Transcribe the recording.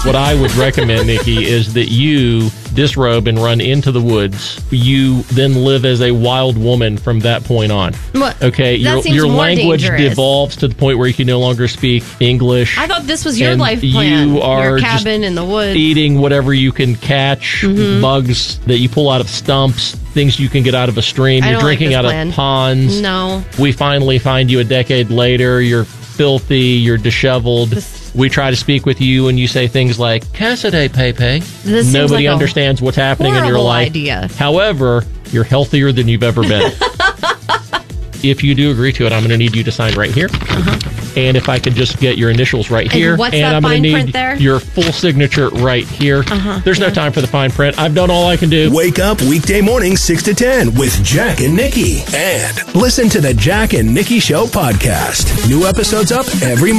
What I would recommend, Nikki, is that you disrobe and run into the woods. You then live as a wild woman from that point on. What? Okay, That seems your more language dangerous. devolves to the point where you can no longer speak English. I thought this was your And life plan. you are your just cabin in the woods. eating whatever you can catch, bugs that you pull out of stumps, things you can get out of a stream. I You're don't like drinking this out plan. of ponds. No. We finally find you a decade later. You're filthy. You're disheveled. We try to speak with you, and you say things like, Casa de Pepe. This seems Nobody like a understands what's happening in your horrible life. idea. However, you're healthier than you've ever been. If you do agree to it, I'm going to need you to sign right here. And if I could just get your initials right here. what's and that I'm gonna fine need print there? your full signature right here. There's no time for the fine print. I've done all I can do. Wake up weekday mornings 6 to 10 with Jack and Nikki. And listen to the Jack and Nikki Show podcast. New episodes up every